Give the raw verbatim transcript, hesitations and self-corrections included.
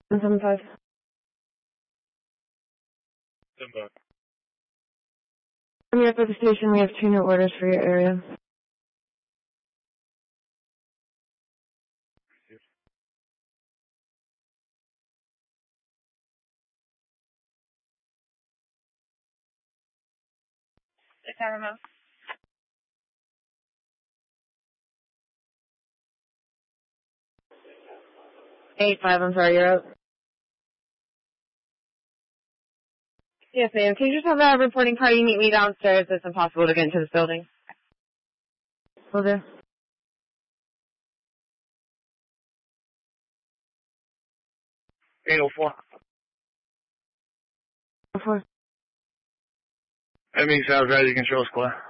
one seven five. Stand by. I'm here for the station. We have two new orders for your area. Caramel. Eight five. I'm sorry, you're out. Yes, ma'am. Can you just have that reporting party meet me downstairs? It's impossible to get into this building. Will do. eight oh four. Before. That means South Ready Control Square.